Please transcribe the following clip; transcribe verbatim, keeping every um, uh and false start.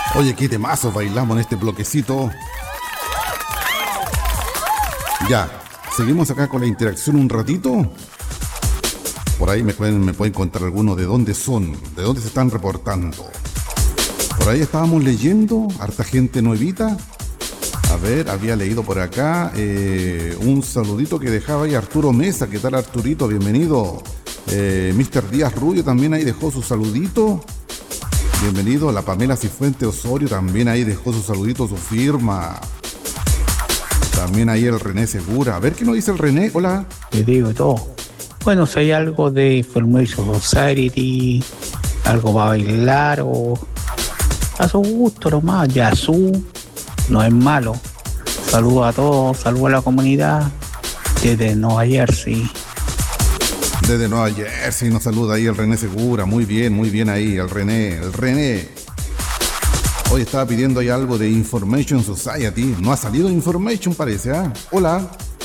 Oye, qué temazos bailamos en este bloquecito. Ya, seguimos acá con la interacción un ratito. Por ahí me pueden, me pueden contar algunos de dónde son, de dónde se están reportando. Por ahí estábamos leyendo, harta gente nuevita. A ver, había leído por acá eh, un saludito que dejaba ahí Arturo Mesa. ¿Qué tal, Arturito? Bienvenido. Eh, mister Díaz Rubio también ahí dejó su saludito. Bienvenido. La Pamela Cifuente Osorio también ahí dejó su saludito, su firma. También ahí el René Segura. A ver qué nos dice el René. Hola. Te digo todo. Bueno, si hay algo de Information Society, algo para bailar o a su gusto nomás, Yasu, no es malo. Saludos a todos, saludos a la comunidad desde Nueva Jersey. Desde Nueva Jersey nos saluda ahí el René Segura. Muy bien, muy bien ahí, el René, el René. Hoy estaba pidiendo ahí algo de Information Society. No ha salido Information, parece, ¿ah? ¿eh? Hola.